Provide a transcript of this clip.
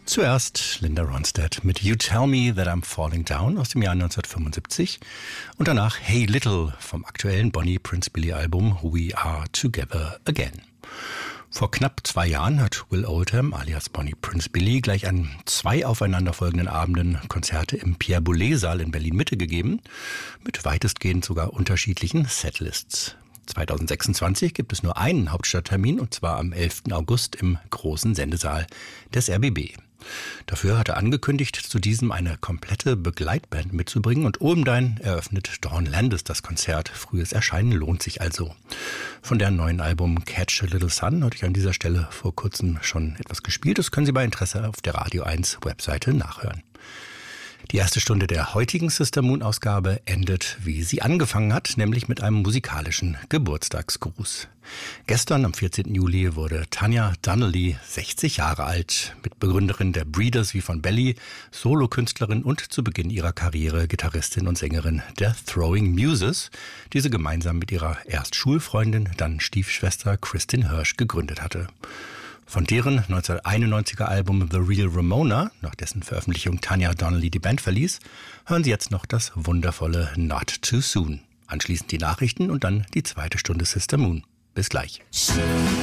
Zuerst Linda Ronstadt mit You Tell Me That I'm Falling Down aus dem Jahr 1975 und danach Hey Little vom aktuellen Bonnie Prince Billy Album We Are Together Again. Vor knapp 2 Jahren hat Will Oldham alias Bonnie Prince Billy gleich an 2 aufeinanderfolgenden Abenden Konzerte im Pierre Boulez Saal in Berlin-Mitte gegeben, mit weitestgehend sogar unterschiedlichen Setlists. 2026 gibt es nur einen Hauptstadttermin, und zwar am 11. August im großen Sendesaal des RBB. Dafür hat er angekündigt, zu diesem eine komplette Begleitband mitzubringen, und obendrein eröffnet Dawn Landis das Konzert. Frühes Erscheinen lohnt sich also. Von deren neuen Album Catch a Little Sun hatte ich an dieser Stelle vor kurzem schon etwas gespielt. Das können Sie bei Interesse auf der Radio 1 Webseite nachhören. Die erste Stunde der heutigen Sister Moon Ausgabe endet, wie sie angefangen hat, nämlich mit einem musikalischen Geburtstagsgruß. Gestern, am 14. Juli, wurde Tanya Donelly 60 Jahre alt, Mitbegründerin der Breeders wie von Belly, Solokünstlerin und zu Beginn ihrer Karriere Gitarristin und Sängerin der Throwing Muses, die sie gemeinsam mit ihrer erst Schulfreundin, dann Stiefschwester Kristin Hirsch gegründet hatte. Von deren 1991er Album The Real Ramona, nach dessen Veröffentlichung Tanya Donelly die Band verließ, hören Sie jetzt noch das wundervolle Not Too Soon. Anschließend die Nachrichten und dann die zweite Stunde Sister Moon. Bis gleich.